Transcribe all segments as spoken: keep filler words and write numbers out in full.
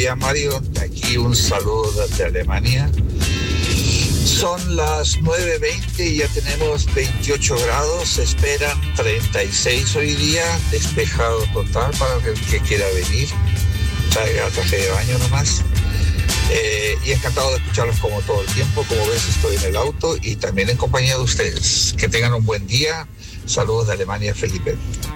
días, Mario. Aquí un saludo desde Alemania. Son las nueve veinte y ya tenemos veintiocho grados. Se esperan treinta y seis hoy día. Despejado total para el que quiera venir. Traiga traje de baño nomás. Eh, y encantado de escucharlos como todo el tiempo. Como ves, estoy en el auto y también en compañía de ustedes. Que tengan un buen día. Saludos de Alemania, Felipe.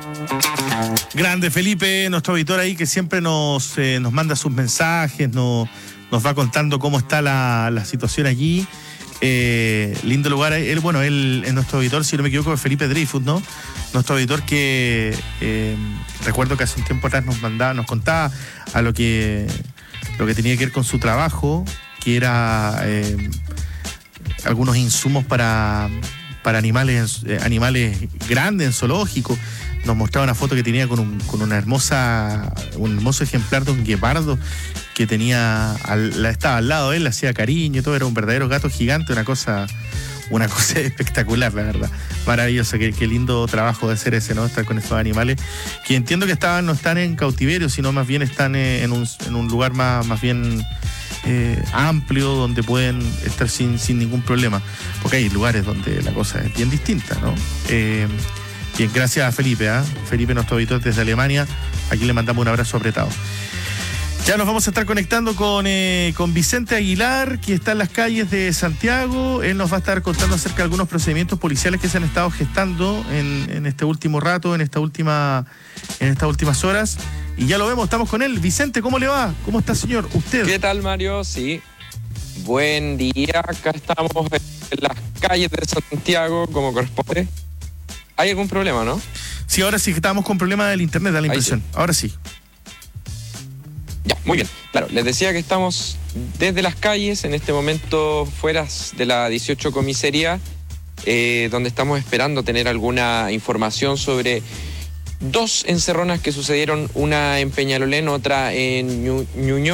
Grande Felipe, nuestro auditor ahí que siempre nos, eh, nos manda sus mensajes, nos, nos va contando cómo está la, la situación allí. Eh, lindo lugar. Él, bueno, él es nuestro auditor, si no me equivoco, es Felipe Dreyfus, ¿no? Nuestro auditor que eh, recuerdo que hace un tiempo atrás nos mandaba, nos contaba a lo que, lo que tenía que ver con su trabajo, que era eh, algunos insumos para... para animales eh, animales grandes en zoológico. Nos mostraba una foto que tenía con, un, con una hermosa un hermoso ejemplar de un guepardo que tenía al, la, estaba al lado de él, le hacía cariño y todo, era un verdadero gato gigante, una cosa una cosa espectacular, la verdad, maravilloso. Qué, qué lindo trabajo de hacer ese, ¿no? Estar con estos animales que entiendo que estaban no están en cautiverio, sino más bien están en un, en un lugar más, más bien Eh, amplio, donde pueden estar sin, sin ningún problema, porque hay lugares donde la cosa es bien distinta, ¿no? Eh, bien, gracias a Felipe, ¿eh? Felipe, nuestro auditor desde Alemania, aquí le mandamos un abrazo apretado. Ya nos vamos a estar conectando con, eh, con Vicente Aguilar, que está en las calles de Santiago. Él nos va a estar contando acerca de algunos procedimientos policiales que se han estado gestando en, en este último rato, en esta última, en estas últimas horas. Y ya lo vemos, estamos con él. Vicente, ¿cómo le va? ¿Cómo está, señor? ¿Usted? ¿Qué tal, Mario? Sí. Buen día. Acá estamos en las calles de Santiago, como corresponde. ¿Hay algún problema, no? Sí, ahora sí que estábamos con problemas del internet, da la impresión. Sí. Ahora sí. Ya, muy bien. Claro, les decía que estamos desde las calles, en este momento fuera de la dieciocho comisaría, eh, donde estamos esperando tener alguna información sobre dos encerronas que sucedieron, una en Peñalolén, otra en Ñu- Ñuñoa.